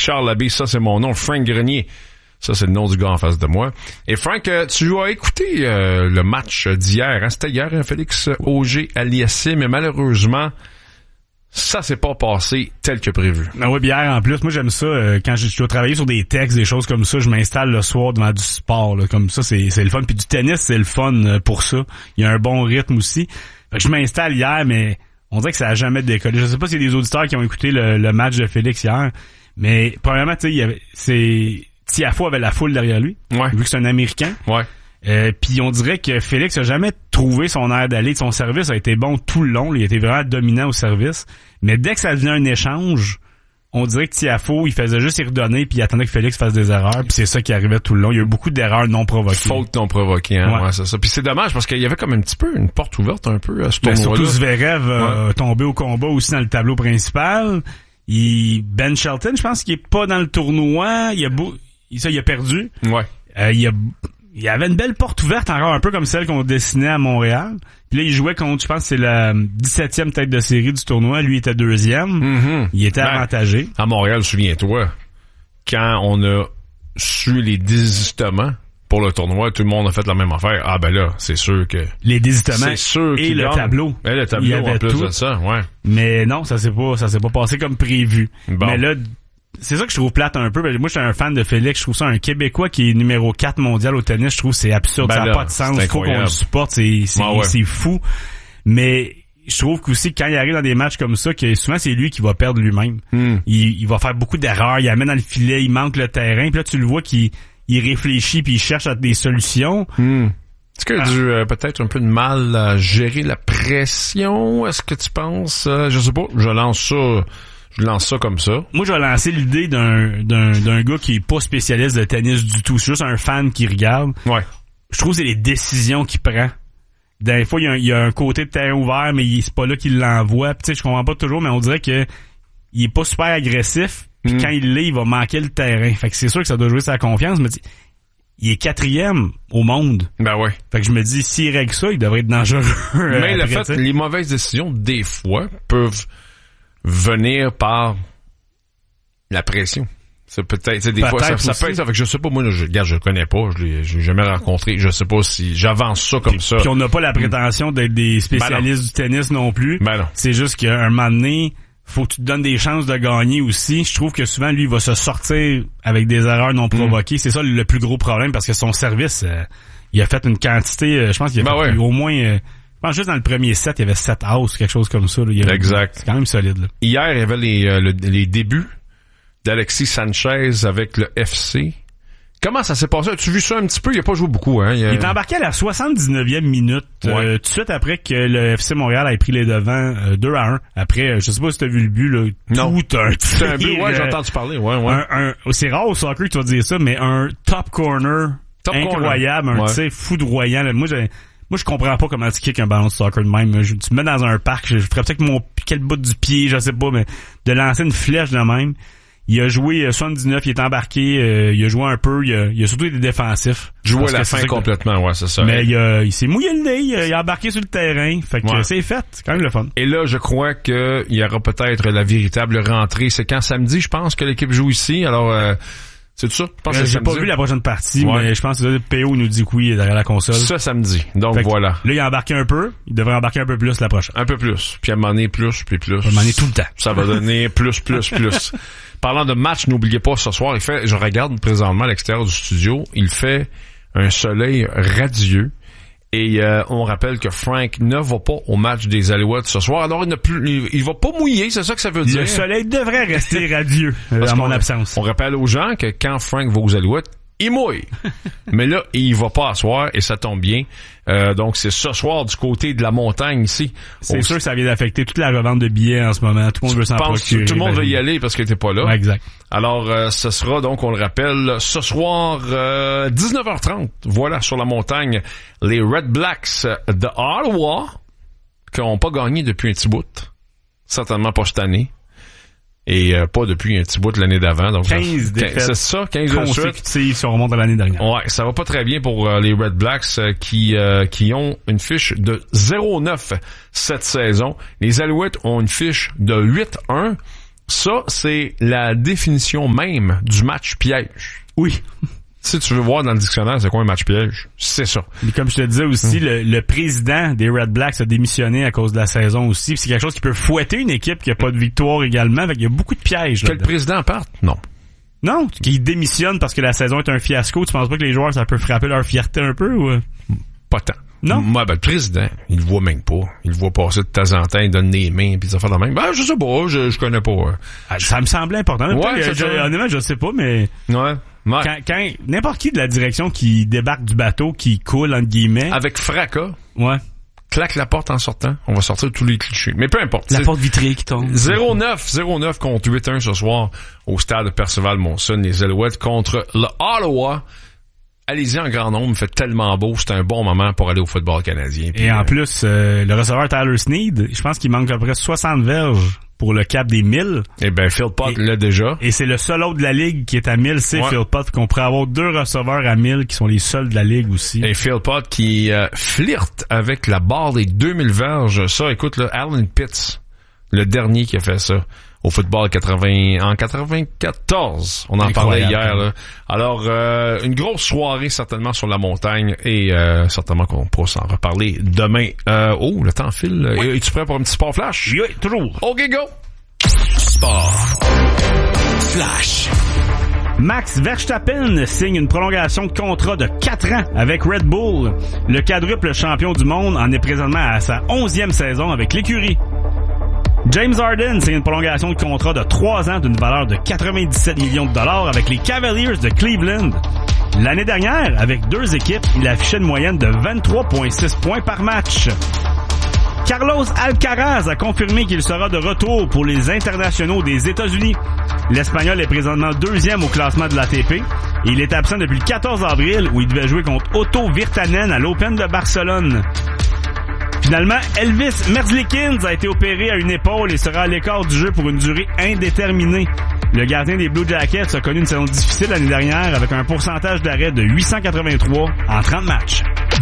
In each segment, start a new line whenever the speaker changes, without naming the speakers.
Richard Labbé, ça c'est mon nom. Frank Grenier, ça c'est le nom du gars en face de moi. Et Frank, tu as écouté le match d'hier, hein? C'était hier, hein, Félix Auger-Aliassime, mais malheureusement, ça s'est pas passé tel que prévu.
Ah ouais, hier en plus, moi j'aime ça, quand je dois travailler sur des textes, des choses comme ça, je m'installe le soir devant du sport, là, comme ça, c'est le fun. Puis du tennis, c'est le fun pour ça. Il y a un bon rythme aussi. Fait que je m'installe hier, mais on dirait que ça a jamais décollé. Je sais pas s'il y a des auditeurs qui ont écouté le match de Félix hier, mais premièrement, tu sais, Tiafoe avait la foule derrière lui,
ouais.
Vu que c'est un Américain.
Ouais.
Puis on dirait que Félix a jamais trouvé son air d'aller. Son service a été bon tout le long. Il était vraiment dominant au service. Mais dès que ça devenait un échange, on dirait que Tiafoe, il faisait juste y redonner puis il attendait que Félix fasse des erreurs. Puis c'est ça qui arrivait tout le long. Il y a eu beaucoup d'erreurs non provoquées.
Fautes non provoquées, hein. Ouais, c'est ça. Puis c'est dommage parce qu'il y avait comme un petit peu une porte ouverte un peu à ce tournoi-là.
Surtout Zverev tombé au combat aussi dans le tableau principal. Ben Shelton, je pense qu'il est pas dans le tournoi. Il a perdu.
Ouais.
Il y avait une belle porte ouverte encore un peu comme celle qu'on dessinait à Montréal. Puis là, il jouait contre, je pense que c'est la 17e tête de série du tournoi. Lui était 2e.
Mm-hmm.
Il était avantagé.
À Montréal, souviens-toi, quand on a su les désistements pour le tournoi, tout le monde a fait la même affaire. Ah ben là, c'est sûr que...
Les désistements
c'est sûr
et le tableau.
Et le tableau,
il y avait
en plus
tout.
de ça, ouais.
Mais non, ça s'est pas passé comme prévu.
Bon.
Mais là... C'est ça que je trouve plate un peu. Moi, je suis un fan de Félix. Je trouve ça un Québécois qui est numéro 4 mondial au tennis. Je trouve que c'est absurde. Ça n'a pas de sens. Il faut qu'on le supporte. C'est fou. Mais je trouve qu'aussi, quand il arrive dans des matchs comme ça, que souvent, c'est lui qui va perdre lui-même. Il va faire beaucoup d'erreurs. Il amène dans le filet. Il manque le terrain. Puis là, tu le vois qu'il réfléchit puis il cherche des solutions.
Est-ce qu'il a dû peut-être un peu de mal à gérer la pression? Est-ce que tu penses? Je sais pas. Je lance ça comme ça. Moi,
je vais lancer l'idée d'un gars qui est pas spécialiste de tennis du tout. C'est juste un fan qui regarde.
Ouais.
Je trouve que c'est les décisions qu'il prend. Des fois, il y a un côté de terrain ouvert, mais c'est pas là qu'il l'envoie. Tu sais, je comprends pas toujours, mais on dirait que il est pas super agressif. Puis quand il l'est, il va manquer le terrain. Fait que c'est sûr que ça doit jouer sa confiance. Mais il est 4e au monde.
Ben ouais.
Fait que je me dis, s'il règle ça, il devrait être dangereux.
Mais le fait, les mauvaises décisions, des fois, peuvent venir par la pression. C'est peut-être, des fois, ça peut être ça. Fait que je sais pas, moi, je le connais pas, j'ai jamais rencontré, je sais pas si j'avance ça comme ça.
Puis on n'a pas la prétention d'être des spécialistes du tennis non plus.
Ben non.
C'est juste qu'à un moment donné, faut que tu te donnes des chances de gagner aussi. Je trouve que souvent, lui, il va se sortir avec des erreurs non provoquées. C'est ça le plus gros problème parce que son service, il a fait une quantité, je pense qu'il a fait au moins... Je pense juste dans le premier set, il y avait 7 outs, quelque chose comme ça. Là.
Exact.
C'est quand même solide. Là.
Hier, il y avait les débuts d'Alexis Sanchez avec le FC. Comment ça s'est passé? As-tu vu ça un petit peu? Il a pas joué beaucoup, hein? Il
est embarqué à la 79e minute, tout de suite après que le FC Montréal ait pris les devants 2-1. Après, je sais pas si t'as vu le but, là.
Non.
C'est
un but, j'ai entendu parler, ouais.
C'est rare au soccer que tu vas dire ça, mais un top corner incroyable, un tir foudroyant. Là. Moi, je comprends pas comment tu kicks un ballon de soccer de même. Tu me mets dans un parc, je ferais peut-être quel bout du pied, je sais pas, mais de lancer une flèche de même. Il a joué 79, il est embarqué, il a joué un peu, il a surtout été défensif.
Joué à la fin complètement, ouais, c'est ça.
Mais il s'est mouillé le nez, il a embarqué sur le terrain, fait que c'est fait, c'est quand même le fun.
Et là, je crois que il y aura peut-être la véritable rentrée. C'est quand samedi, je pense que l'équipe joue ici, alors... c'est tout ça? Je pense que
j'ai pas vu la prochaine partie, mais je pense que PO nous dit que oui, derrière la console.
Ça, samedi. Donc, voilà.
Là, il a embarqué un peu. Il devrait embarquer un peu plus la prochaine.
Un peu plus. Puis à un moment donné, plus, puis plus.
À un moment donné, tout le temps.
Ça va donner plus. Parlant de match, n'oubliez pas, ce soir, je regarde présentement à l'extérieur du studio, il fait un soleil radieux. Et on rappelle que Frank ne va pas au match des Alouettes ce soir. Alors, il va pas mouiller, c'est ça que ça veut dire.
Le soleil devrait rester radieux en mon absence.
On rappelle aux gens que quand Frank va aux Alouettes, il mouille. Mais là, il va pas à soir et ça tombe bien. Donc, c'est ce soir du côté de la montagne ici.
C'est sûr que ça vient d'affecter toute la revente de billets en ce moment. Tout le monde veut s'en procurer.
Tout le monde veut y aller parce qu'il était pas là.
Ouais, exact.
Alors, ce sera donc, on le rappelle, ce soir 19h30. Voilà, sur la montagne, les Red Blacks de Ottawa qui n'ont pas gagné depuis un petit bout. Certainement pas cette année. Et pas depuis un petit bout de l'année d'avant. Donc
15 défaites.
C'est ça, 15
consécutives si on remonte à l'année dernière.
Ouais, ça va pas très bien pour les Red Blacks qui ont une fiche de 0-9 cette saison. Les Alouettes ont une fiche de 8-1 Ça, c'est la définition même du match piège.
Oui.
Si tu veux voir dans le dictionnaire, c'est quoi un match piège? C'est ça.
Mais comme je te disais aussi, le président des Red Blacks a démissionné à cause de la saison aussi. Puis c'est quelque chose qui peut fouetter une équipe qui a pas de victoire également. Fait qu'il y a beaucoup de pièges.
Que le président parte? Non.
Non, qu'il démissionne parce que la saison est un fiasco. Tu penses pas que les joueurs, ça peut frapper leur fierté un peu ou?
Pas tant.
Non?
Moi, le président, il le voit même pas. Il le voit passer de temps en temps, il donne les mains, puis ça fait la même. Je sais pas, je connais pas.
Ça me semblait important. Honnêtement, je sais pas, mais...
Ouais.
Quand n'importe qui de la direction qui débarque du bateau, qui coule, entre guillemets...
Avec fracas.
Ouais.
Claque la porte en sortant. On va sortir tous les clichés. Mais peu importe.
La porte vitrée qui tombe.
0-9 contre 8-1 ce soir au stade de Percival-Monson. Les Alouettes contre le Ottawa. Allez-y en grand nombre, il fait tellement beau, c'est un bon moment pour aller au football canadien.
Et en plus, le receveur Tyler Snead, je pense qu'il manque à peu près 60 verges pour le cap des 1000.
Eh ben, Phil Pott l'a déjà.
Et c'est le seul autre de la ligue qui est à 1000, c'est Phil Pott, qu'on pourrait avoir 2 receveurs à 1000 qui sont les seuls de la ligue aussi.
Et Phil Pott qui flirte avec la barre des 2000 verges. Ça, écoute, là, Alan Pitts, le dernier qui a fait ça au football en 94. On en parlait hier. Là. Alors, une grosse soirée certainement sur la montagne et certainement qu'on pourra s'en reparler demain. Le temps file. Oui. Es-tu prêt pour un petit sport flash?
Oui, toujours.
OK, go!
Sport flash.
Max Verstappen signe une prolongation de contrat de 4 ans avec Red Bull. Le quadruple champion du monde en est présentement à sa 11e saison avec l'écurie. James Harden signe une prolongation de contrat de 3 ans d'une valeur de 97 millions de dollars avec les Cavaliers de Cleveland. L'année dernière, avec 2 équipes, il affichait une moyenne de 23,6 points par match. Carlos Alcaraz a confirmé qu'il sera de retour pour les internationaux des États-Unis. L'Espagnol est présentement 2e au classement de l'ATP et il est absent depuis le 14 avril où il devait jouer contre Otto Virtanen à l'Open de Barcelone. Finalement, Elvis Merzlikins a été opéré à une épaule et sera à l'écart du jeu pour une durée indéterminée. Le gardien des Blue Jackets a connu une saison difficile l'année dernière avec un pourcentage d'arrêt de 883 en 30 matchs.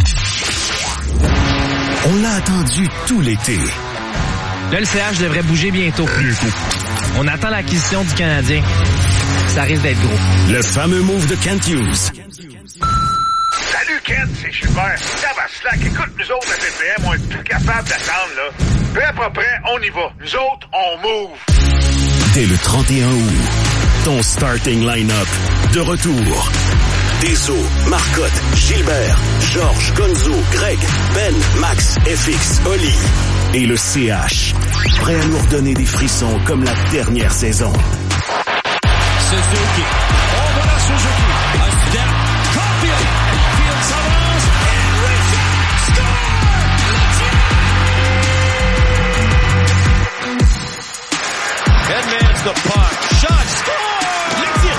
On l'a attendu tout l'été.
Là, le CH devrait bouger bientôt. On attend l'acquisition du Canadien. Ça risque d'être gros.
Le fameux move de Kent Hughes.
Salut Kent, c'est Gilbert. Ça va slack. Écoute, nous autres à BPM, on est plus capable d'attendre, là. Peu à peu près, on y va. Nous autres, on move.
Dès le 31 août, ton starting line-up de retour. Deso, Marcotte, Gilbert, Georges, Gonzo, Greg, Ben, Max, FX, Oli et le CH. Prêt à nous redonner des frissons comme la dernière saison.
Suzuki. Oh, voilà Suzuki. A step. Caulfield. Caulfield s'avance. And Richard score! Edmonds the puck. Shot. Score! Le tir.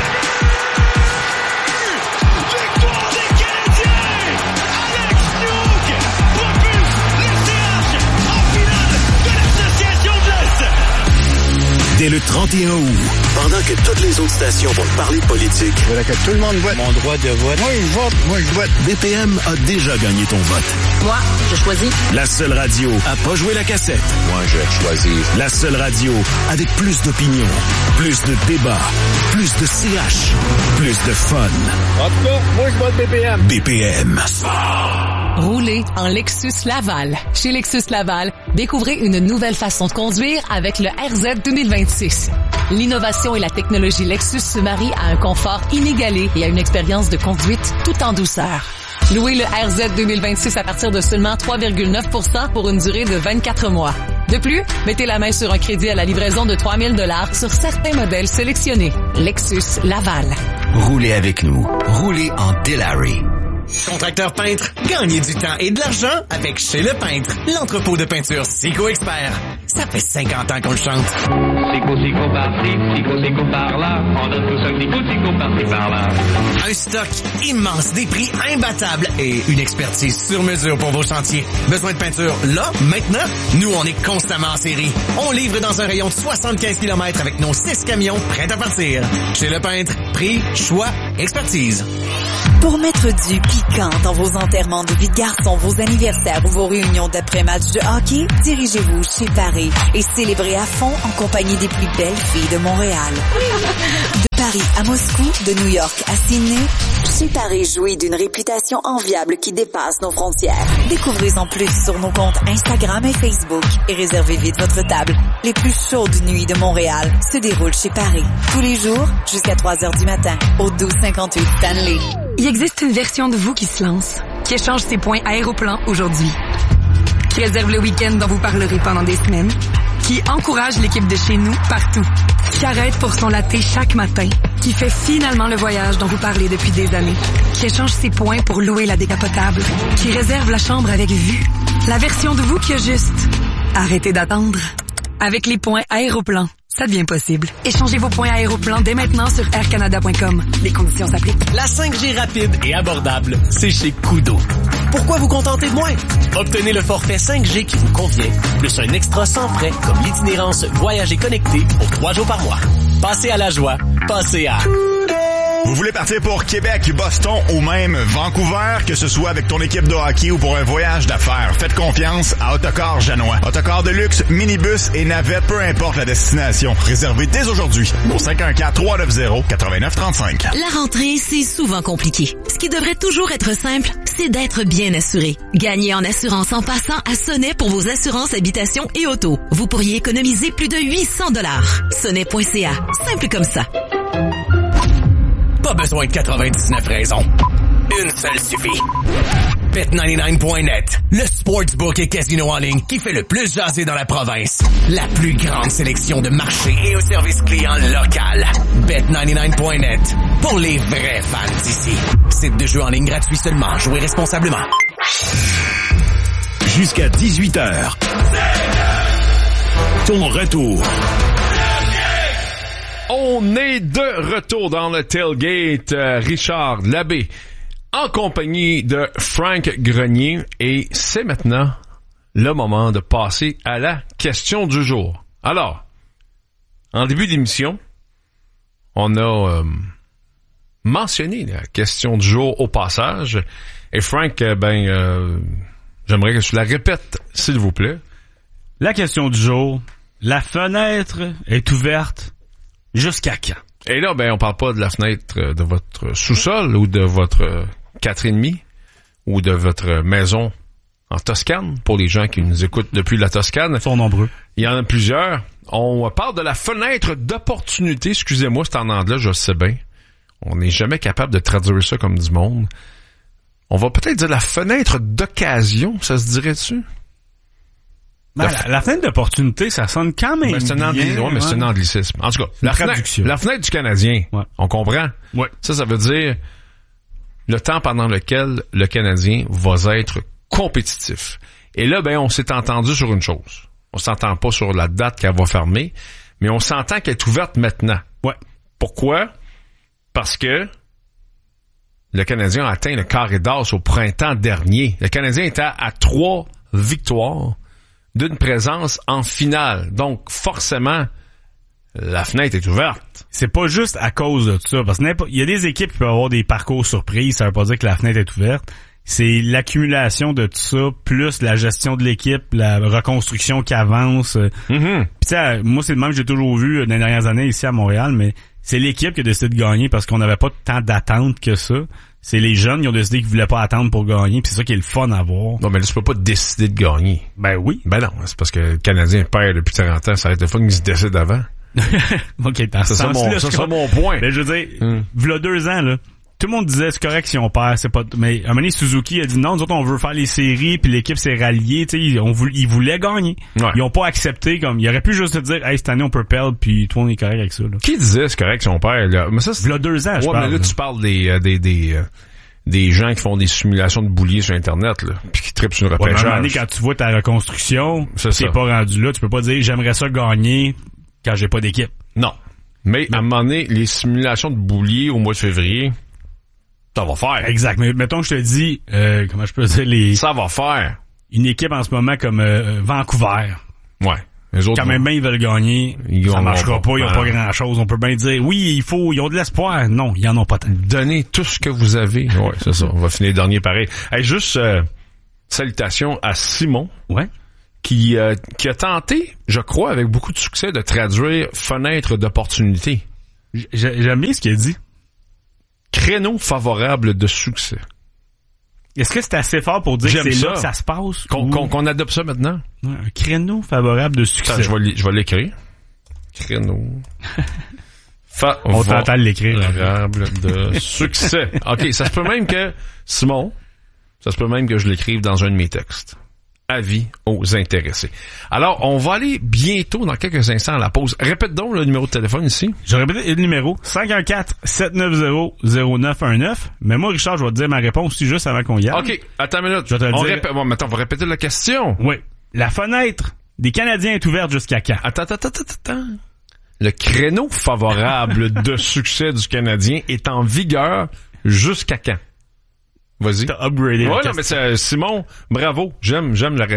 Victoire des Canadiens! Alex Newhook propulse le CH en finale de l'Association de l'Est!
Dès le 31 août, pendant que toutes les autres stations vont parler de politique,
voilà que tout le monde vote.
Mon droit de vote.
Moi je vote.
BPM a déjà gagné ton vote.
Moi, je choisis.
La seule radio à pas jouer la cassette.
Moi je choisis.
La seule radio avec plus d'opinion, plus de débats, plus de CH, plus de fun.
En tout cas, moi je vote BPM.
BPM.
Roulez en Lexus Laval. Chez Lexus Laval, découvrez une nouvelle façon de conduire avec le RZ 2026. L'innovation et la technologie Lexus se marient à un confort inégalé et à une expérience de conduite tout en douceur. Louez le RZ 2026 à partir de seulement 3,9% pour une durée de 24 mois. De plus, mettez la main sur un crédit à la livraison de 3 000 $ sur certains modèles sélectionnés. Lexus Laval.
Roulez avec nous. Roulez en Delary.
Contracteur peintre, gagnez du temps et de l'argent avec Chez Le Peintre, l'entrepôt de peinture Sico Expert. Ça fait 50 ans qu'on le chante.
Sico par-ci, Sico par-là, on donne tout ça, Sico par-ci par-là.
Un stock immense, des prix imbattables et une expertise sur mesure pour vos chantiers. Besoin de peinture là, maintenant? Nous, on est constamment en série. On livre dans un rayon de 75 km avec nos 6 camions prêts à partir. Chez Le Peintre, prix, choix Expertise.
Pour mettre du piquant dans vos enterrements de vie de garçon, vos anniversaires ou vos réunions d'après-match de hockey, dirigez-vous chez Paris et célébrez à fond en compagnie des plus belles filles de Montréal. De Paris à Moscou, de New York à Sydney, chez Paris jouit d'une réputation enviable qui dépasse nos frontières. Découvrez-en plus sur nos comptes Instagram et Facebook et réservez vite votre table. Les plus chaudes nuits de Montréal se déroulent chez Paris. Tous les jours, jusqu'à 3h du matin, au 1258 Stanley.
Il existe une version de vous qui se lance, qui échange ses points Aéroplan aujourd'hui, qui réserve le week-end dont vous parlerez pendant des semaines, qui encourage l'équipe de chez nous partout, qui arrête pour son latte chaque matin, qui fait finalement le voyage dont vous parlez depuis des années, qui échange ses points pour louer la décapotable, qui réserve la chambre avec vue. La version de vous qui a juste arrêté d'attendre. Avec les points Aéroplan, ça devient possible. Échangez vos points Aéroplan dès maintenant sur aircanada.com. Les conditions s'appliquent.
La 5G rapide et abordable, c'est chez Koodo. Pourquoi vous contenter de moins? Obtenez le forfait 5G qui vous convient, plus un extra sans frais comme l'itinérance Voyager connecté pour 3 jours par mois. Passez à la joie, passez à...
Vous voulez partir pour Québec, Boston ou même Vancouver, que ce soit avec ton équipe de hockey ou pour un voyage d'affaires, faites confiance à Autocar Janois. Autocar de luxe, minibus et navette, peu importe la destination. Réservez dès aujourd'hui au 514-390-8935.
La rentrée, c'est souvent compliqué. Ce qui devrait toujours être simple, c'est d'être bien assuré. Gagnez en assurance en passant à Sonnet pour vos assurances habitation et auto. Vous pourriez économiser plus de 800 $. Sonnet.ca. Simple comme ça.
Pas besoin de 99 raisons. Une seule suffit. Bet99.net, le sportsbook et casino en ligne qui fait le plus jaser dans la province. La plus grande sélection de marchés et au service client local. Bet99.net, pour les vrais fans d'ici. Site de jeu en ligne gratuit seulement. Jouez responsablement.
Jusqu'à 18h. Ton retour.
On est de retour dans le tailgate. Richard Labbé en compagnie de Frank Grenier et c'est maintenant le moment de passer à la question du jour. Alors, en début d'émission, on a mentionné la question du jour au passage et Frank, j'aimerais que tu la répètes, s'il vous plaît.
La question du jour, la fenêtre est ouverte jusqu'à quand?
Et là, on parle pas de la fenêtre de votre sous-sol ou de votre 4,5 ou de votre maison en Toscane, pour les gens qui nous écoutent depuis la Toscane.
Ils sont nombreux.
Il y en a plusieurs. On parle de la fenêtre d'opportunité. Excusez-moi, c'est en anglais, je sais bien. On n'est jamais capable de traduire ça comme du monde. On va peut-être dire la fenêtre d'occasion, ça se dirait-tu?
La fenêtre d'opportunité, ça sonne quand même
c'est un anglicisme. En tout cas, la fenêtre du Canadien, on comprend?
Ouais.
Ça veut dire le temps pendant lequel le Canadien va être compétitif. Et là, on s'est entendu sur une chose. On s'entend pas sur la date qu'elle va fermer, mais on s'entend qu'elle est ouverte maintenant.
Ouais.
Pourquoi? Parce que le Canadien a atteint le carré d'as au printemps dernier. Le Canadien était à 3 victoires d'une présence en finale. Donc, forcément, la fenêtre est ouverte.
C'est pas juste à cause de ça, parce qu'il y a des équipes qui peuvent avoir des parcours surprises, ça veut pas dire que la fenêtre est ouverte. C'est l'accumulation de tout ça, plus la gestion de l'équipe, la reconstruction qui avance.
Mm-hmm.
Puis moi, c'est le même que j'ai toujours vu dans les dernières années ici à Montréal, mais c'est l'équipe qui a décidé de gagner parce qu'on n'avait pas tant d'attente que ça. C'est les jeunes qui ont décidé qu'ils voulaient pas attendre pour gagner, puis c'est ça qui est le fun à voir.
Non, mais là, tu peux pas décider de gagner.
Ben oui.
Ben non, c'est parce que le Canadien perd depuis 40 ans, ça va être le fun qu'ils se décident avant.
OK,
c'est mon point.
Mais je veux dire, v'là 2 ans, là, tout le monde disait c'est correct si on perd, c'est pas. Mais à un moment donné, Suzuki a dit non, nous autres on veut faire les séries, puis l'équipe s'est ralliée, tu sais, ils voulaient gagner.
Ouais.
Ils ont pas accepté comme. Ils auraient pu juste se dire hey, cette année on peut perdre, puis tout le monde est correct avec ça. Là.
Qui disait c'est correct si on perd là? Mais ça, c'est.
V'là 2 ans, je parle.
Mais là, tu parles des gens qui font des simulations de bouliers sur Internet, là, puis qui trippent sur une repêchage.
À un moment donné, quand tu vois ta reconstruction, t'es pas rendu là, tu peux pas dire j'aimerais ça gagner quand j'ai pas d'équipe.
Non. Mais à un moment donné, les simulations de bouliers au mois de février, ça va faire.
Exact. Mais mettons que je te dis, comment je peux dire
ça va faire.
Une équipe en ce moment comme Vancouver.
Ouais.
Quand même bien ils veulent gagner, ça marchera pas, ils ont pas grand-chose. On peut bien dire, oui, ils ont de l'espoir. Non, ils en ont pas tant.
Donnez tout ce que vous avez. Ouais, c'est ça. On va finir dernier pareil. Hey, juste salutations à Simon.
Ouais.
Qui a tenté, je crois, avec beaucoup de succès, de traduire fenêtre d'opportunité.
J'aime bien ce qu'il a dit.
Créneau favorable de succès.
Est-ce que c'est assez fort pour dire que c'est là que ça se passe?
Qu'on adopte ça maintenant?
Ouais, un créneau favorable de succès.
Attends, je vais l'écrire. Créneau.
On t'entend l'écrire.
Favorable de succès. OK, ça se peut même que, Simon, je l'écrive dans un de mes textes. Avis aux intéressés. Alors, on va aller bientôt, dans quelques instants, à la pause. Répète donc le numéro de téléphone ici.
Je répète le numéro, 514-790-0919. Mais moi, Richard, je vais te dire ma réponse aussi juste avant qu'on y aille.
OK, attends une minute.
Je vais te le dire.
Attends, on va répéter la question.
Oui. La fenêtre des Canadiens est ouverte jusqu'à quand?
Attends. Le créneau favorable de succès du Canadien est en vigueur jusqu'à quand? Vas-y.
T'as upgradé.
Ouais, non, mais c'est Simon, bravo. J'aime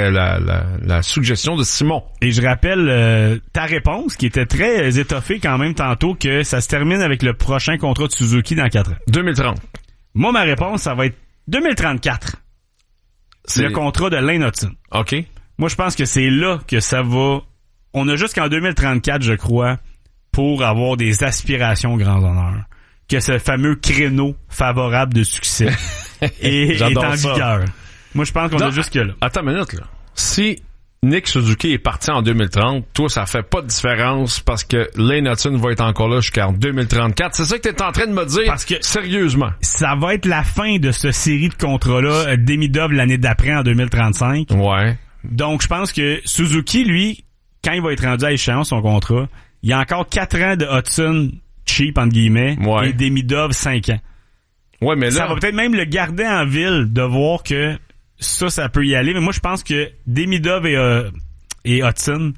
la suggestion de Simon.
Et je rappelle ta réponse, qui était très étoffée quand même tantôt, que ça se termine avec le prochain contrat de Suzuki dans 4 ans.
2030.
Moi, ma réponse, ça va être 2034. C'est le contrat de Lane Hutson.
OK.
Moi, je pense que c'est là que ça va... On a jusqu'en 2034, je crois, pour avoir des aspirations grands honneurs. Que ce fameux créneau favorable de succès est en vigueur. Moi, je pense qu'on a jusque là.
Attends une minute, là. Si Nick Suzuki est parti en 2030, toi, ça fait pas de différence parce que Lane Hutson va être encore là jusqu'en 2034. C'est ça que t'es en train de me dire?
Parce que
sérieusement.
Ça va être la fin de cette série de contrats-là, Demidov l'année d'après en 2035.
Ouais.
Donc, je pense que Suzuki, lui, quand il va être rendu à échéance son contrat, il y a encore 4 ans de Hudson cheap, entre guillemets, et Demidov 5 ans.
Ouais, mais là...
Ça va peut-être même le garder en ville de voir que ça peut y aller. Mais moi, je pense que Demidov et Hudson,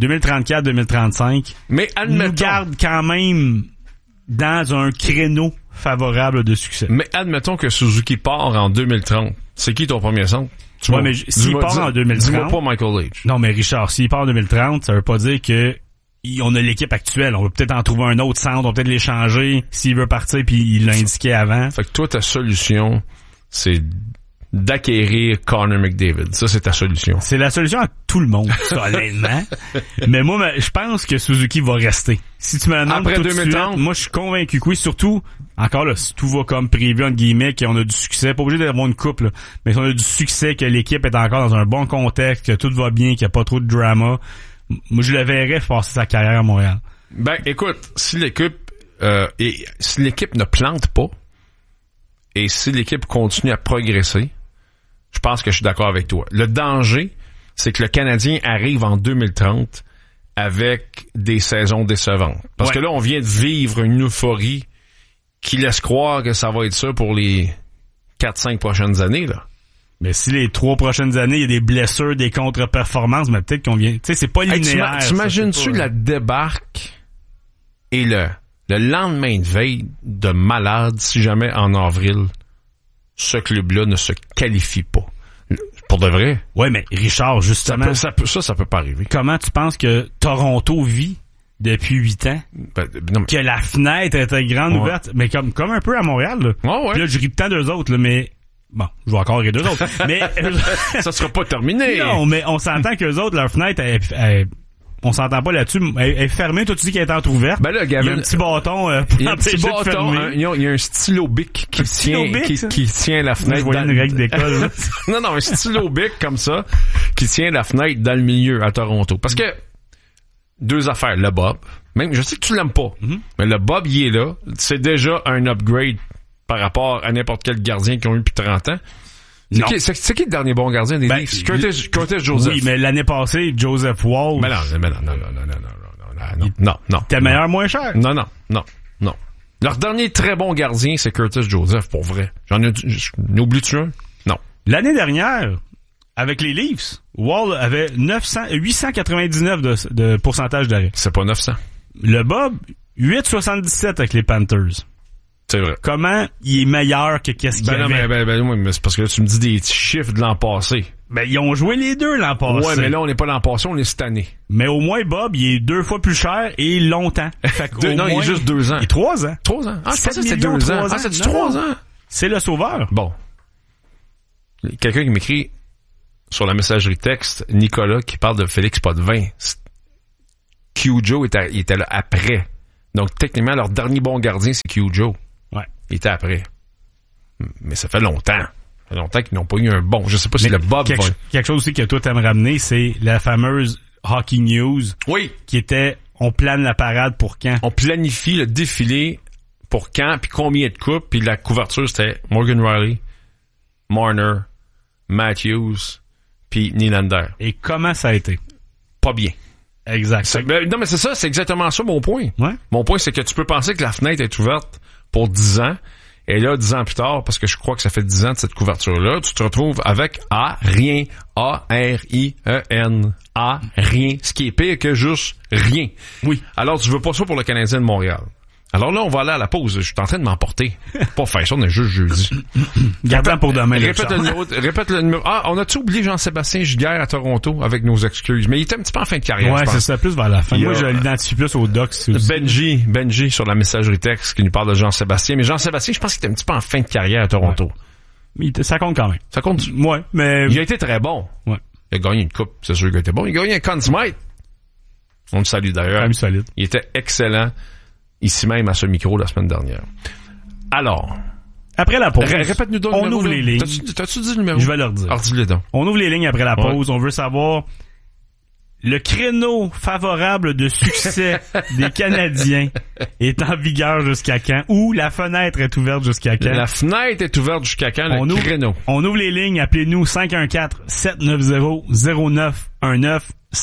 2034-2035,
mais
nous gardent quand même dans un créneau favorable de succès.
Mais admettons que Suzuki part en 2030. C'est qui ton premier centre?
Ouais, mais s'il part en 2030...
Dis-moi pas Michael H.
Non, mais Richard, s'il part en 2030, ça veut pas dire que on a l'équipe actuelle. On va peut-être en trouver un autre centre, on va peut-être l'échanger s'il veut partir, puis il l'a indiqué avant.
Fait que toi, ta solution, c'est d'acquérir Connor McDavid. Ça, c'est ta solution.
C'est la solution à tout le monde, ça, honnêtement. Mais moi, je pense que Suzuki va rester. Si tu me demandes
après
tout
2030,
de suite, moi, je suis convaincu que oui. Surtout, encore là, si tout va comme prévu, entre guillemets, qu'on a du succès, pas obligé d'avoir une coupe, là, mais si on a du succès, que l'équipe est encore dans un bon contexte, que tout va bien, qu'il n'y a pas trop de drama, moi, je le verrais passer sa carrière à Montréal.
Ben, écoute, si l'équipe ne plante pas, et si l'équipe continue à progresser, je pense que je suis d'accord avec toi. Le danger, c'est que le Canadien arrive en 2030 avec des saisons décevantes. Parce que là, on vient de vivre une euphorie qui laisse croire que ça va être ça pour les 4-5 prochaines années, là.
Mais si les 3 prochaines années, il y a des blessures, des contre-performances, mais peut-être qu'on vient... Tu sais, c'est pas linéaire.
T'imagines-tu la débarque et le lendemain de veille de malade, si jamais en avril, ce club-là ne se qualifie pas? Pour de vrai?
Ouais, mais Richard, justement...
Ça peut pas arriver.
Comment tu penses que Toronto vit depuis 8 ans?
Non, mais...
Que la fenêtre était grande ouverte, mais comme un peu à Montréal, là.
Ouais.
Puis là, je ris tant d'eux autres, là, mais... Bon, je vais encore rire d'eux autres. Mais
ça sera pas terminé.
Non, mais on s'entend qu'eux autres, leur fenêtre, on s'entend pas là-dessus. Elle est fermée. Toi, tu dis qu'elle est entrouverte.
Ben là, Gavin,
il y a un petit bâton
il y a un petit bâton, il y a un stylo bic qui tient la fenêtre.
Je voyais une règle d'école.
Non, un stylo bic comme ça qui tient la fenêtre dans le milieu à Toronto. Parce que 2 affaires. Le Bob, même je sais que tu l'aimes pas, mais le Bob, il est là. C'est déjà un upgrade par rapport à n'importe quel gardien qui ont eu depuis 30 ans. C'est qui le dernier bon gardien des Leafs? Curtis Joseph.
Oui, mais l'année passée, Joseph Wall.
Mais non.
T'es meilleur, moins cher.
Non. Leur dernier très bon gardien, c'est Curtis Joseph, pour vrai. N'oublies-tu un? Non.
L'année dernière, avec les Leafs, Wall avait 899 de pourcentage d'arrêt.
C'est pas 900.
Le Bob, 8,77 avec les Panthers.
C'est vrai.
Comment il est meilleur que qu'est-ce qu'il y avait?
Oui, mais c'est parce que là, tu me dis des chiffres de l'an passé.
Ben, ils ont joué les deux l'an passé.
Ouais, mais là, on n'est pas l'an passé, on est cette année.
Mais au moins, Bob, il est 2 fois plus cher et longtemps.
Fait que non, il est juste 2 ans.
Il est 3 ans.
3 ans. Ah, je pensais que c'était 2 ans. Ah, c'est 3 ans.
C'est le sauveur.
Bon. Quelqu'un qui m'écrit sur la messagerie texte, Nicolas, qui parle de Félix Potvin. Q-Joe il était là après. Donc, techniquement, leur dernier bon gardien, c'est Q-Joe.
Ouais.
Il était après. Mais ça fait longtemps. Ça fait longtemps qu'ils n'ont pas eu un bon. Je sais pas si le Bob
quelque chose aussi que toi t'aimes ramener, c'est la fameuse Hockey News.
Oui.
Qui était, on plane la parade pour quand?
On planifie le défilé pour quand, puis combien de coupes, puis la couverture, c'était Morgan Riley, Marner, Matthews, puis Nylander.
Et comment ça a été?
Pas bien.
Exact.
Non, mais c'est ça, c'est exactement ça mon point.
Ouais.
Mon point, c'est que tu peux penser que la fenêtre est ouverte pour 10 ans, et là, 10 ans plus tard, parce que je crois que ça fait 10 ans de cette couverture-là, tu te retrouves avec rien. A-R-I-E-N. Rien. Ce qui est pire que juste rien.
Oui.
Alors, tu veux pas ça pour le Canadien de Montréal. Alors là, on va aller à la pause. Je suis en train de m'emporter. Pas faire ça, on est juste jeudi.
Garde-en pour demain.
Répète le numéro. Ah, on a-tu oublié Jean-Sébastien Giguère à Toronto avec nos excuses? Mais il était un petit peu en fin de carrière.
Ouais, c'est ça, plus vers la fin. Moi, je l'identifie plus au Docs
aussi. Benji sur la messagerie texte qui nous parle de Jean-Sébastien. Mais Jean-Sébastien, je pense qu'il était un petit peu en fin de carrière à Toronto.
Ouais. Ça compte quand même.
Ça compte?
Ouais, mais...
Il a été très bon.
Ouais.
Il a gagné une coupe, c'est sûr qu'il était bon. Il a gagné un Conn Smythe. On le salue d'ailleurs.
Quand même solide.
Il était excellent. Ici même à ce micro la semaine dernière. Alors,
après la pause,
répète-nous donc
on ouvre les lignes.
T'as-tu dit le numéro?
Je vais leur dire.
Alors, dis-le donc.
On ouvre les lignes après la pause. On veut savoir le créneau favorable de succès des Canadiens est en vigueur jusqu'à quand? Ou la fenêtre est ouverte jusqu'à quand?
La fenêtre est ouverte jusqu'à quand? Créneau.
On ouvre les lignes. Appelez-nous 514-790-0919.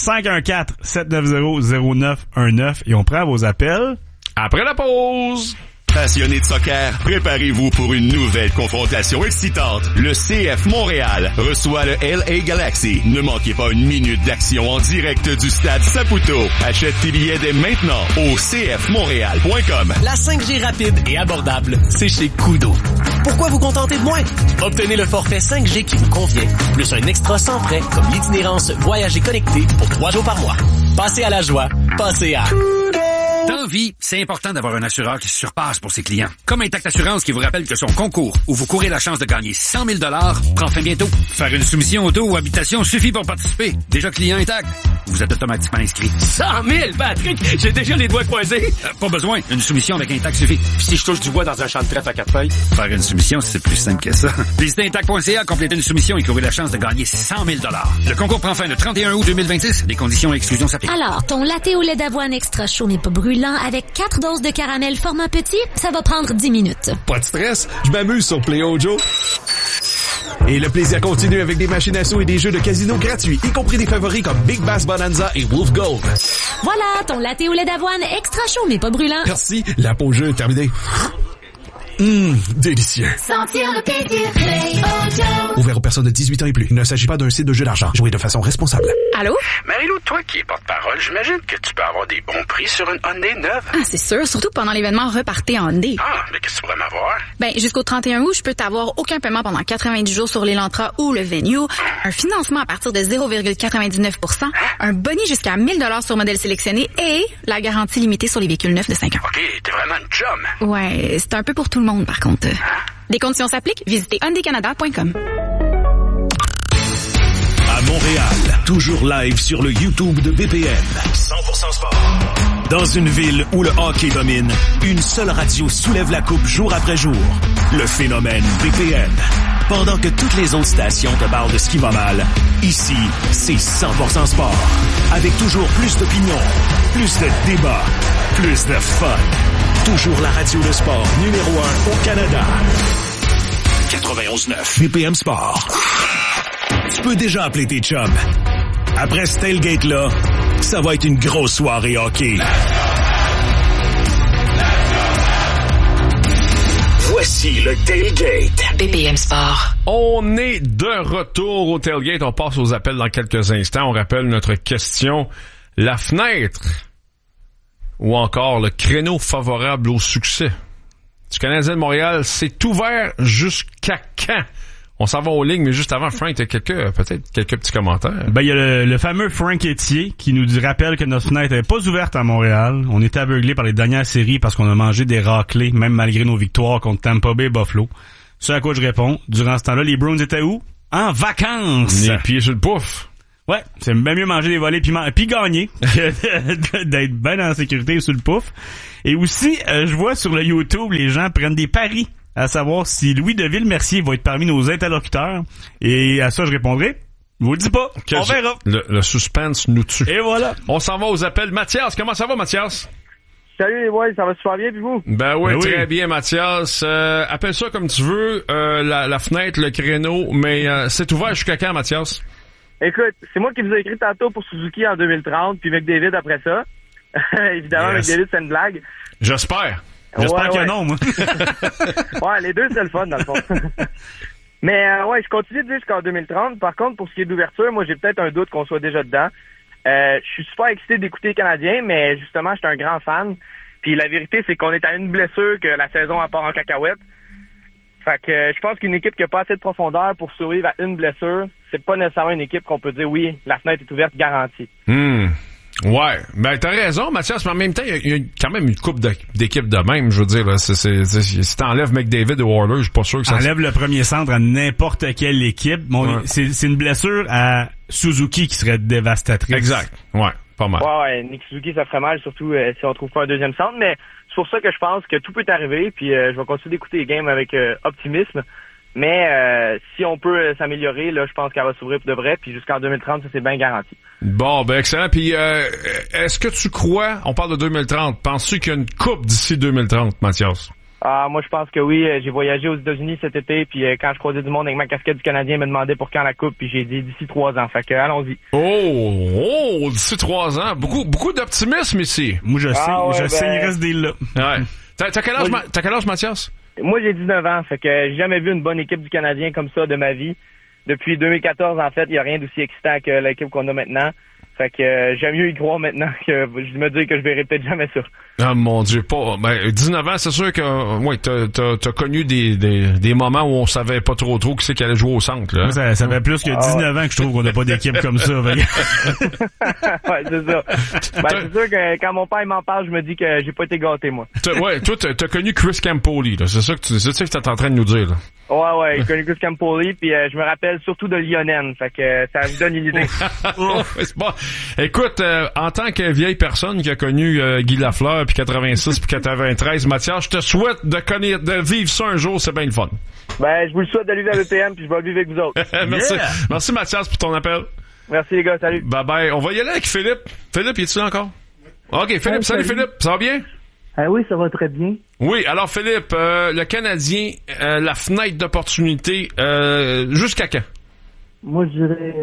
514-790-0919 et on prend vos appels
après la pause.
Passionnés de soccer, préparez-vous pour une nouvelle confrontation excitante. Le CF Montréal reçoit le LA Galaxy. Ne manquez pas une minute d'action en direct du stade Saputo. Achète tes billets dès maintenant au cfmontréal.com.
La 5G rapide et abordable, c'est chez Kudo. Pourquoi vous contenter de moins? Obtenez le forfait 5G qui vous convient, plus un extra sans frais comme l'itinérance voyager connecté pour 3 jours par mois. Passez à la joie, passez à...
Dans vie, c'est important d'avoir un assureur qui se surpasse pour ses clients. Comme Intact Assurance qui vous rappelle que son concours, où vous courez la chance de gagner 100 000 $, prend fin bientôt. Faire une soumission auto ou habitation suffit pour participer. Déjà client Intact, vous êtes automatiquement inscrit.
100 000, Patrick! J'ai déjà les doigts croisés.
Pas besoin, une soumission avec Intact suffit.
Puis si je touche du bois dans un champ de trèfle à 4 feuilles?
Faire une soumission, c'est plus simple que ça. Visitez Intact.ca, complétez une soumission et courez la chance de gagner 100 000 $. Le concours prend fin le 31 août 2026. Les conditions et exclusions s'appliquent.
Alors, ton latte au lait d'avoine extra chaud mais pas brûlant avec 4 doses de caramel format petit, ça va prendre 10 minutes.
Pas de stress, je m'amuse sur PlayOjo. Et le plaisir continue avec des machines à sous et des jeux de casino gratuits, y compris des favoris comme Big Bass Bonanza et Wolf Gold.
Voilà, ton latte au lait d'avoine extra chaud mais pas brûlant.
Merci, la pause jeu est terminée. Délicieux.
Sentir le plaisir, PlayOjo.
Ouvert aux personnes de 18 ans et plus. Il ne s'agit pas d'un site de jeu d'argent. Jouez de façon responsable.
Allô?
Marie-Lou, toi qui es porte-parole, j'imagine que tu peux avoir des bons prix sur une Hyundai neuve.
Ah, c'est sûr. Surtout pendant l'événement Repartez en Hyundai.
Ah, mais qu'est-ce que tu pourrais m'avoir?
Ben, jusqu'au 31 août, je peux t'avoir aucun paiement pendant 90 jours sur l'Elantra ou le Venue, un financement à partir de 0,99%, un boni jusqu'à 1 000 $ sur modèle sélectionné et la garantie limitée sur les véhicules neufs de 5 ans.
OK, t'es vraiment une chum.
Ouais, c'est un peu pour tout le monde, par contre. Les conditions s'appliquent. Visitez hyundaicanada.com.
À Montréal, toujours live sur le YouTube de BPM. 100% sport. Dans une ville où le hockey domine, une seule radio soulève la coupe jour après jour. Le phénomène BPM. Pendant que toutes les autres stations te parlent de ce qui va mal, ici, c'est 100% sport. Avec toujours plus d'opinions, plus de débats, plus de fun. Toujours la radio de sport numéro 1 au Canada. 91.9 BPM Sport. Tu peux déjà appeler tes chums. Après ce tailgate-là, ça va être une grosse soirée hockey. Voici le tailgate.
BPM Sport.
On est de retour au tailgate. On passe aux appels dans quelques instants. On rappelle notre question. La fenêtre ou encore le créneau favorable au succès du Canadien de Montréal, c'est ouvert jusqu'à quand? On s'en va aux lignes, mais juste avant, Frank, t'as peut-être quelques petits commentaires.
Ben, il y a le fameux Frank Etier qui nous rappelle que notre fenêtre n'est pas ouverte à Montréal. On était aveuglés par les dernières séries parce qu'on a mangé des raclés, même malgré nos victoires contre Tampa Bay et Buffalo. Ce à quoi je réponds, durant ce temps-là, les Bruins étaient où? En vacances!
Les pieds sur le pouf!
Ouais, c'est bien mieux manger des volets puis gagner que d'être bien en sécurité sur le pouf. Et aussi, je vois sur le YouTube, les gens prennent des paris à savoir si Louis de Ville-Mercier va être parmi nos interlocuteurs. Et à ça, je répondrai, je vous le dis pas, on verra.
Le suspense nous tue.
Et voilà.
On s'en va aux appels. Mathias, comment ça va, Mathias?
Salut les boys, ça va super bien, puis vous?
Ben oui, très bien, Mathias. Appelle ça comme tu veux, la fenêtre, le créneau, mais c'est ouvert jusqu'à quand, Mathias?
Écoute, c'est moi qui vous ai écrit tantôt pour Suzuki en 2030, puis McDavid après ça. Évidemment, McDavid, c'est une blague.
J'espère
que non, moi.
Ouais, les deux, c'est le fun, dans le fond. Mais je continue de dire jusqu'en 2030. Par contre, pour ce qui est d'ouverture, moi, j'ai peut-être un doute qu'on soit déjà dedans. Je suis super excité d'écouter les Canadiens, mais justement, je suis un grand fan. Puis la vérité, c'est qu'on est à une blessure que la saison part en cacahuète. Fait que je pense qu'une équipe qui a pas assez de profondeur pour survivre à une blessure, c'est pas nécessairement une équipe qu'on peut dire oui, la fenêtre est ouverte garantie.
Ouais, ben t'as raison, Mathias, mais en même temps, il y a quand même une couple d'équipes de même, je veux dire. Là, si t'enlèves McDavid ou Oilers, je suis pas sûr que ça...
Enlève le premier centre à n'importe quelle équipe. Bon, c'est une blessure à Suzuki qui serait dévastatrice.
Exact, ouais, pas mal.
Ouais, Nick Suzuki, ça ferait mal, surtout si on trouve pas un deuxième centre, mais c'est pour ça que je pense que tout peut arriver, puis je vais continuer d'écouter les games avec optimisme. Mais si on peut s'améliorer, là, je pense qu'elle va s'ouvrir pour de vrai, puis jusqu'en 2030, ça c'est bien garanti.
Bon, ben excellent. Puis est-ce que tu crois, on parle de 2030, penses-tu qu'il y a une coupe d'ici 2030, Mathias?
Ah, moi je pense que oui. J'ai voyagé aux États-Unis cet été, puis quand je croisais du monde avec ma casquette du Canadien, me demandait pour quand la coupe, puis j'ai dit d'ici 3 ans. Fait que allons-y.
Oh, d'ici 3 ans. Beaucoup d'optimisme ici.
Moi je sais, il reste des là.
Ouais. T'as quel âge, Mathias?
Moi, j'ai 19 ans, fait que j'ai jamais vu une bonne équipe du Canadien comme ça de ma vie. Depuis 2014, en fait, il y a rien d'aussi excitant que l'équipe qu'on a maintenant. Fait que j'aime mieux y croire maintenant que je me dis que je verrai peut-être jamais ça.
Ah mon Dieu, pas. Ben 19 ans, c'est sûr que t'as connu des moments où on savait pas trop qui c'est qui allait jouer au centre. Là.
Moi, ça fait plus que 19 ans que je trouve qu'on n'a pas d'équipe comme ça.
Ouais, c'est ça. Ben, c'est sûr que quand mon père m'en parle, je me dis que j'ai pas été gâté, moi.
Toi, t'as connu Chris Campoli, là. C'est ça que t'es en train de nous dire, là.
Ouais, j'ai connu Chris Campoli, puis je me rappelle surtout de Lionel. Fait que ça vous donne une idée.
C'est bon. Écoute, en tant que vieille personne qui a connu Guy Lafleur, puis 86, puis 93, Mathias, je te souhaite de vivre ça un jour, c'est bien le fun.
Ben, je vous le souhaite de vivre à l'EPM, puis je vais le vivre avec vous autres.
Merci. Yeah. Merci Mathias pour ton appel.
Merci les gars, salut.
Bye bye. On va y aller avec Philippe. Philippe, es-tu là encore? OK, Philippe, salut Philippe, ça va bien?
Oui, ça va très bien.
Oui, alors Philippe, le Canadien, la fenêtre d'opportunité, jusqu'à quand?
Moi, je dirais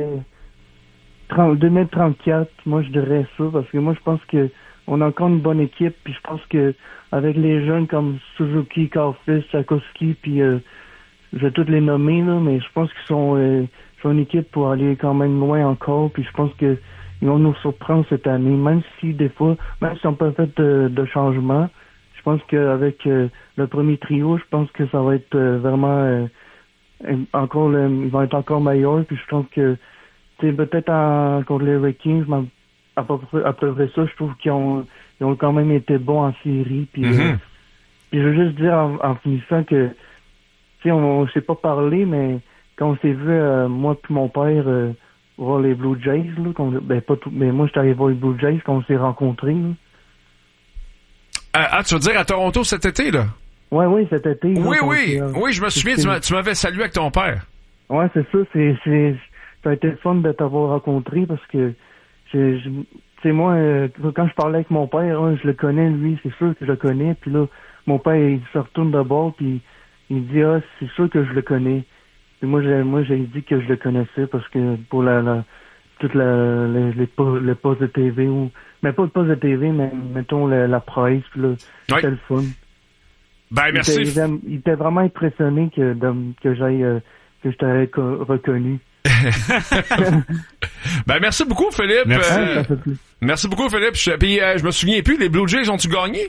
2034, moi je dirais ça, parce que moi je pense que on a encore une bonne équipe, puis je pense que avec les jeunes comme Suzuki, Caulfield, Sakowski, puis je vais tous les nommer, là, mais je pense qu'ils sont une équipe pour aller quand même loin encore, puis je pense que ils vont nous surprendre cette année, même si des fois, même si on peut faire de changements, je pense qu'avec le premier trio, je pense que ça va être vraiment encore, ils vont être encore meilleurs, puis je trouve que peut-être contre les Vikings, après ça, je trouve qu'ils ont quand même été bons en série. Puis, puis je veux juste dire en finissant que, on s'est pas parlé, mais quand on s'est vu, moi puis mon père, voir les Blue Jays, là, mais moi, j'étais allé voir les Blue Jays quand on s'est rencontrés.
Tu veux dire à Toronto cet été, là?
Oui, cet été.
Oui, je me souviens, tu m'avais salué avec ton père.
Ouais, c'est ça, ça a été le fun de t'avoir rencontré parce que moi, quand je parlais avec mon père, je le connais, lui, c'est sûr que je le connais. Puis là, mon père, il se retourne de bord, puis il dit, c'est sûr que je le connais. Puis moi, j'ai dit que je le connaissais parce que pour toutes les postes de TV, mais pas le poste de TV, mais mettons la presse, puis là, c'était le fun.
Ben, merci.
Il était vraiment impressionné que je t'avais reconnu.
Ben merci beaucoup Philippe. Merci beaucoup Philippe. Puis je me souviens plus, les Blue Jays ont-tu gagné?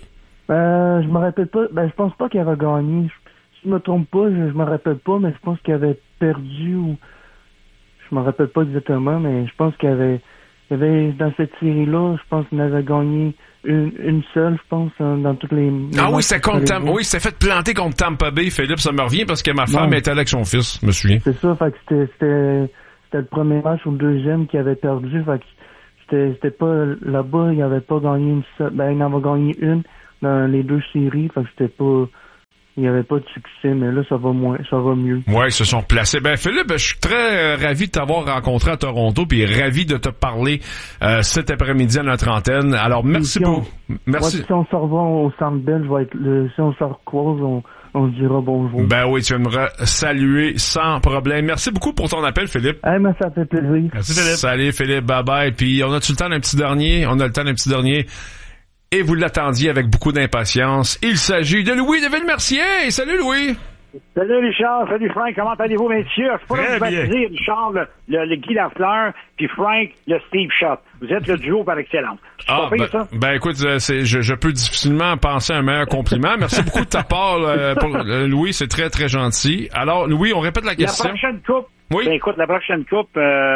Je me rappelle pas. Je pense pas qu'ils avaient gagné. Si je me trompe pas, je me rappelle pas, mais je pense qu'ils avaient perdu ou je me rappelle pas exactement, mais je pense qu'il y avait dans cette série-là, je pense qu'il avait gagné une seule, je pense, dans toutes les...
oui, c'est contre Tampa. Oui, c'est fait planter contre Tampa Bay, Philippe, ça me revient parce que ma femme était avec son fils, je me souviens.
C'est ça, fait que c'était le premier match ou le deuxième qui avait perdu, fait que c'était pas là-bas, il avait pas gagné une seule, il en avait gagné une dans les deux séries, fait que c'était pas... Il n'y avait pas de succès, mais là, ça va mieux.
Ouais, ils se sont placés. Philippe, je suis très ravi de t'avoir rencontré à Toronto, puis ravi de te parler cet après-midi à notre antenne. Alors, merci beaucoup. Merci.
Si on se revoit au Centre Bell, si on se recroise, on se dira bonjour.
Oui, tu aimerais saluer sans problème. Merci beaucoup pour ton appel, Philippe.
Mais ça fait plaisir.
Merci, Philippe. Salut, Philippe. Bye-bye. Puis, on a-tu le temps d'un petit dernier? On a le temps d'un petit dernier. Et vous l'attendiez avec beaucoup d'impatience. Il s'agit de Louis de Ville-Mercier. Salut, Louis.
Salut, Richard. Salut, Frank. Comment allez-vous, messieurs? Je suis pas là pour baptiser Richard, le Guy Lafleur, puis Frank, le Steve Schott. Vous êtes le duo par excellence. Ça?
Écoute, je peux difficilement penser à un meilleur compliment. Merci beaucoup de ta part, Louis. C'est très, très gentil. Alors, Louis, on répète la question.
La prochaine coupe. Oui. Écoute, la prochaine coupe,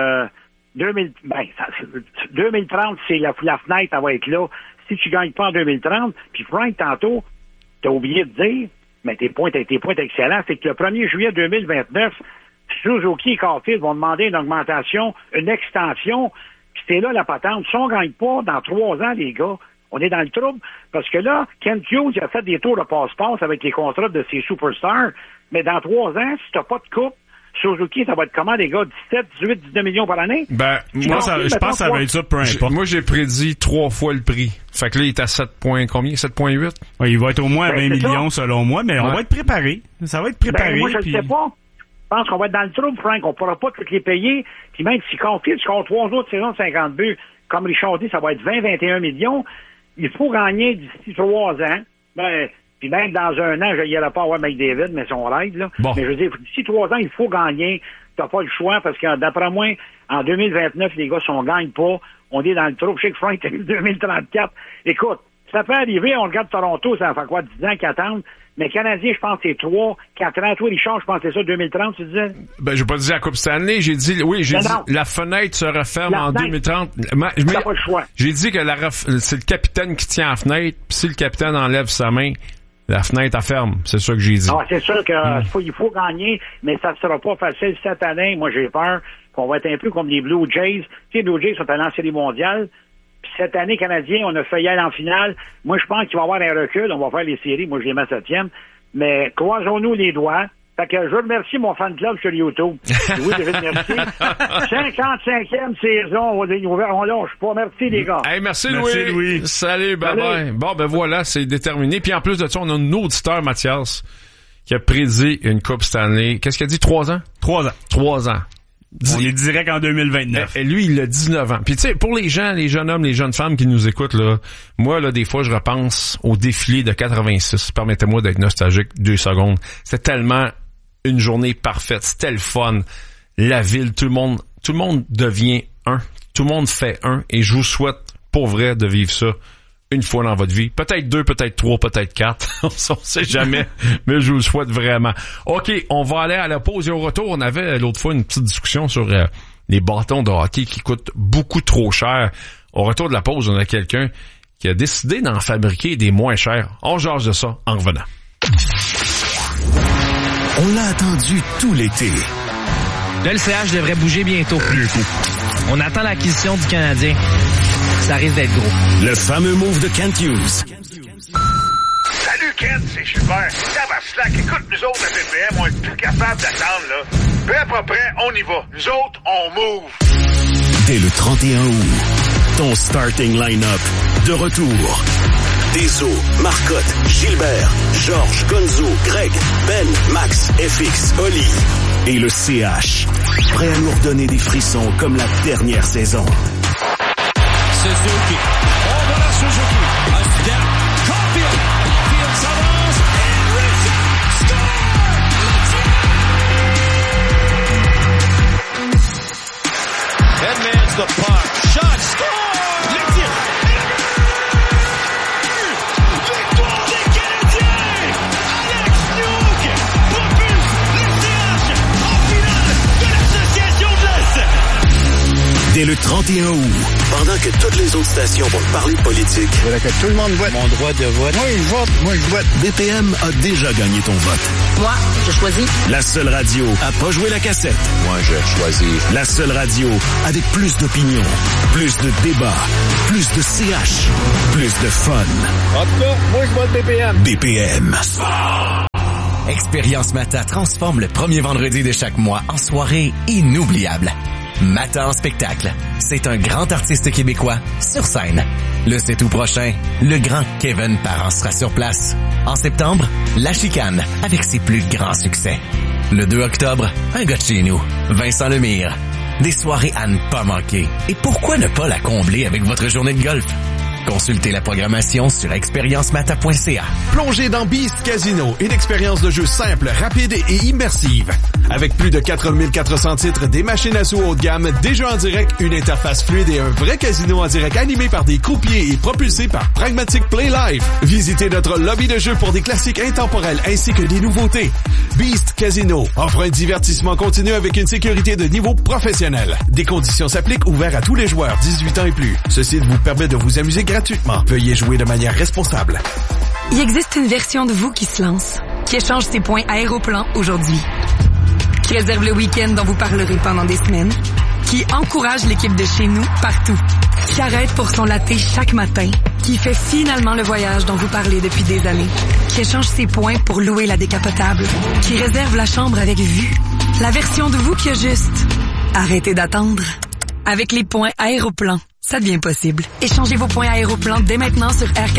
2030, c'est la fenêtre, elle va être là. Si tu gagnes pas en 2030, puis Frank, tantôt, t'as oublié de dire, mais tes points excellents, c'est que le 1er juillet 2029, Suzuki et Caulfield vont demander une augmentation, une extension, puis c'est là la patente. Si on gagne pas dans 3 ans, les gars, on est dans le trouble, parce que là, Kent Hughes a fait des tours de passe-passe avec les contrats de ses superstars, mais dans 3 ans, si t'as pas de coupe, Suzuki, ça va être comment, les gars? 17, 18, 19 millions par année?
Moi, je pense que ça va être ça, peu importe. Moi, j'ai prédit 3 fois le prix. Fait que là, il est à 7 points, combien? 7,8?
Oui, il va être au moins à 20 millions, selon moi, mais on va être préparé. Ça va être préparé.
Moi, je ne sais pas. Je pense qu'on va être dans le trouble, Frank. On pourra pas toutes les payer. Puis même si Caulfield score 3 autres saisons de 50 buts, comme Richard dit, ça va être 20, 21 millions. Il faut gagner d'ici 3 ans. Puis même dans 1 an, il n'y aura pas à avoir McDavid, mais son raid, là. Bon. Mais je veux dire, d'ici 3 ans, il faut gagner. T'as pas le choix, parce que d'après moi, en 2029, les gars, si on gagne pas, on est dans le trou. Je sais que Frank est 2034. Écoute, ça peut arriver, on regarde Toronto, ça fait quoi, 10 ans qu'ils attendent. Mais Canadien, je pense que c'est 3, 4 ans. Toi, Richard, je pense que c'est ça, 2030, tu disais?
J'ai pas dit la Coupe Stanley, j'ai dit la fenêtre se referme en 2030.
T'as pas le choix.
J'ai dit que c'est le capitaine qui tient la fenêtre, puis si le capitaine enlève sa main, la fenêtre, elle ferme. C'est ça que j'ai dit.
C'est sûr qu'il faut gagner, mais ça ne sera pas facile cette année. Moi, j'ai peur qu'on va être un peu comme les Blue Jays. Tu sais, les Blue Jays sont allés en série mondiale. Puis cette année, Canadien, on a failli aller en finale. Moi, je pense qu'il va y avoir un recul. On va faire les séries. Moi, je les mets 7e. Mais croisons-nous les doigts. Fait que je remercie mon fan club sur YouTube. Oui, je remercie. 55e saison, on lâche pas. Merci, les gars.
Hey, merci Louis. Salut, bye-bye. Bon, voilà, c'est déterminé. Puis en plus de ça, on a un auditeur, Mathias, qui a prédit une Coupe Stanley. Qu'est-ce qu'il a dit? 3 ans?
3 ans.
3 ans.
On est direct en 2029.
Et lui, il a 19 ans. Puis tu sais, pour les gens, les jeunes hommes, les jeunes femmes qui nous écoutent, là, moi, là, des fois, je repense au défilé de 86. Permettez-moi d'être nostalgique 2 secondes. C'était tellement une journée parfaite. C'était le fun. La ville, tout le monde devient un. Tout le monde fait un. Et je vous souhaite, pour vrai, de vivre ça une fois dans votre vie. Peut-être 2, peut-être 3, peut-être 4. On sait jamais. Mais je vous le souhaite vraiment. OK, on va aller à la pause et au retour, on avait l'autre fois une petite discussion sur les bâtons de hockey qui coûtent beaucoup trop cher. Au retour de la pause, on a quelqu'un qui a décidé d'en fabriquer des moins chers. On jase de ça en revenant.
On l'a attendu tout l'été.
Le LCH devrait bouger bientôt. On attend l'acquisition du Canadien. Ça risque d'être gros.
Le fameux move de Kent Hughes.
Salut Kent, c'est Gilbert. Tabarnak, écoute, nous autres à BPM, on est plus capable d'attendre, là. Prêt, pas prêt, on y va. Nous autres, on move.
Dès le 31 août, ton starting line-up de retour. Deso, Marcotte, Gilbert, Georges, Gonzo, Greg, Ben, Max, FX, Oli et le CH. Prêt à nous redonner des frissons comme la dernière saison.
Suzuki. Oh, voilà Suzuki. A step. Caulfield. Caulfield s'avance. Et Richard score! Edmonds the puck. Shot. Score! Le tir. Victoire des Canadiens! Alex Newhook propulse le CH en finale
31 août, pendant que toutes les autres stations vont parler politique.
Il faudrait que tout le monde vote. Mon droit de vote. Moi, je vote.
BPM a déjà gagné ton vote.
Moi, je choisis.
La seule radio à pas jouer la cassette.
Moi, je choisis.
La seule radio avec plus d'opinion, plus de débats, plus de CH, plus de fun.
En tout cas, moi, je vote BPM.
BPM.
Expérience Mata transforme le premier vendredi de chaque mois en soirée inoubliable. Mata en spectacle. C'est un grand artiste québécois sur scène. Le 7 août prochain, le grand Kevin Parent sera sur place. En septembre, La Chicane avec ses plus grands succès. Le 2 octobre, un gars de chez nous, Vincent Lemire. Des soirées à ne pas manquer. Et pourquoi ne pas la combler avec votre journée de golf? Consultez la programmation sur expériencemata.ca.
Plongez dans Beast Casino, une expérience de jeu simple, rapide et immersive. Avec plus de 4400 titres, des machines à sous haut de gamme, des jeux en direct, une interface fluide et un vrai casino en direct animé par des croupiers et propulsé par Pragmatic Play Live. Visitez notre lobby de jeu pour des classiques intemporels ainsi que des nouveautés. Beast Casino offre un divertissement continu avec une sécurité de niveau professionnel. Des conditions s'appliquent, ouvert à tous les joueurs 18 ans et plus. Ceci vous permet de vous amuser gratuitement. Veuillez jouer de manière responsable.
Il existe une version de vous qui se lance, qui échange ses points Aéroplan aujourd'hui, qui réserve le week-end dont vous parlerez pendant des semaines, qui encourage l'équipe de chez nous partout, qui arrête pour son latte chaque matin, qui fait finalement le voyage dont vous parlez depuis des années, qui échange ses points pour louer la décapotable, qui réserve la chambre avec vue, la version de vous qui a juste arrêtez d'attendre. Avec les points Aéroplan, ça devient possible. Échangez vos points Aéroplan dès maintenant sur Air